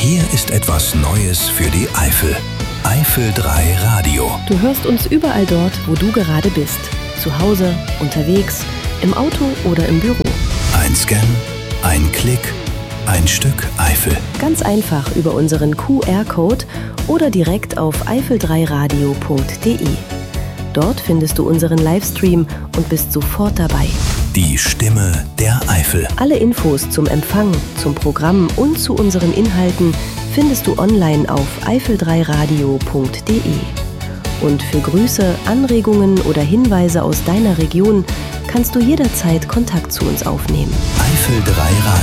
Hier ist etwas Neues für die Eifel. Eifel 3 Radio. Du hörst uns überall dort, wo du gerade bist. Zu Hause, unterwegs, im Auto oder im Büro. Ein Scan, ein Klick, ein Stück Eifel. Ganz einfach über unseren QR-Code oder direkt auf eifel3radio.de. Dort findest du unseren Livestream und bist sofort dabei. Die Stimme der Eifel. Alle Infos zum Empfang, zum Programm und zu unseren Inhalten findest du online auf eifel3radio.de. Und für Grüße, Anregungen oder Hinweise aus deiner Region kannst du jederzeit Kontakt zu uns aufnehmen. Eifel 3 Radio.